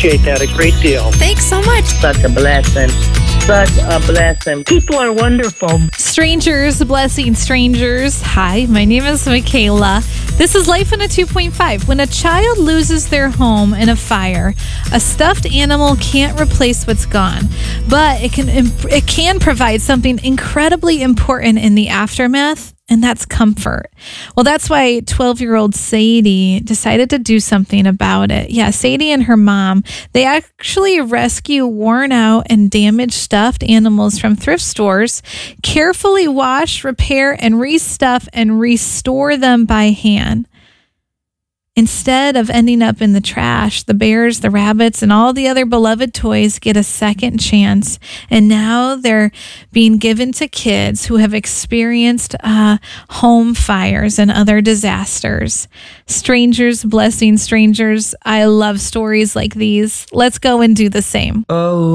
appreciate that a great deal. Thanks so much. Such a blessing. Such a blessing. People are wonderful. Strangers, blessing strangers. Hi, my name is Michaela. This is Life in a 2.5. When a child loses their home in a fire, a stuffed animal can't replace what's gone, but it can provide something incredibly important in the aftermath, and that's comfort. Well, that's why 12-year-old Sadie decided to do something about it. Yeah, Sadie and her mom, they actually rescue worn out and damaged stuffed animals from thrift stores, carefully wash, repair, and restuff and restore them by hand. Instead of ending up in the trash, the bears, the rabbits, and all the other beloved toys get a second chance. And now they're being given to kids who have experienced home fires and other disasters. Strangers blessing strangers. I love stories like these. Let's go and do the same. Oh.